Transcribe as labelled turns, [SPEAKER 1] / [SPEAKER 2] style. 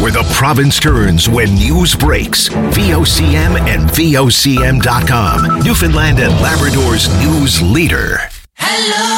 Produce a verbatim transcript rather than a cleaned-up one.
[SPEAKER 1] where the province turns when news breaks. V O C M and V O C M dot com. Newfoundland and Labrador's news leader.
[SPEAKER 2] Hello.